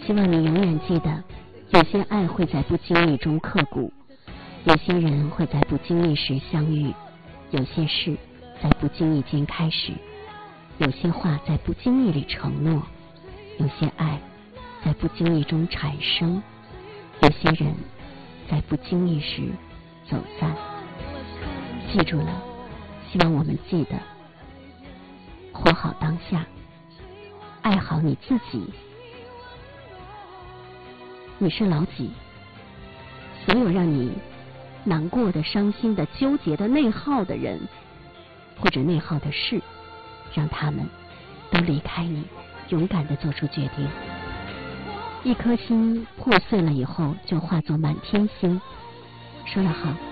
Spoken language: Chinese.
希望你永远记得，有些爱会在不经意中刻骨，有些人会在不经意时相遇，有些事在不经意间开始，有些话在不经意里承诺，有些爱在不经意中产生，有些人在不经意时走散。记住了，希望我们记得活好当下，爱好你自己。你是老几？所有让你难过的、伤心的、纠结的、内耗的人，或者内耗的事，让他们都离开你，勇敢地做出决定。一颗心破碎了以后，就化作满天星。说得好。